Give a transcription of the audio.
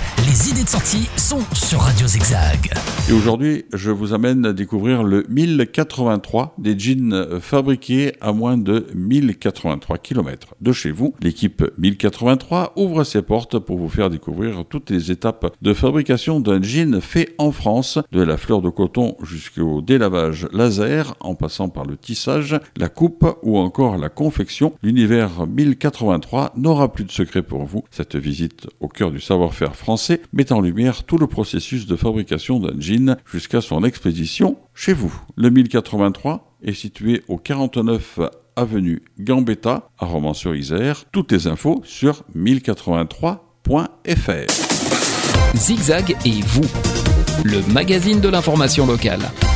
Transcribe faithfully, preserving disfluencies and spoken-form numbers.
les idées de sortie sont sur Radio Zigzag. Et aujourd'hui, je vous amène à découvrir le mille quatre-vingt-trois, des jeans fabriqués à moins de mille quatre-vingt-trois kilomètres de chez vous. L'équipe mille quatre-vingt-trois ouvre ses portes pour vous faire découvrir toutes les étapes de fabrication d'un jean fait en France, de la fleur de coton jusqu'au délavage laser, en passant par le tissage, la coupe ou encore la confection. L'univers mille quatre-vingt-trois n'aura plus de secret pour vous. Cette visite au cœur du savoir-faire français met en lumière tout le processus de fabrication d'un jean jusqu'à son expédition chez vous. Le mille quatre-vingt-trois est situé au quarante-neuf avenue Gambetta à Romans-sur-Isère. Toutes les infos sur mille quatre-vingt-trois point f r. Zigzag et vous, le magazine de l'information locale.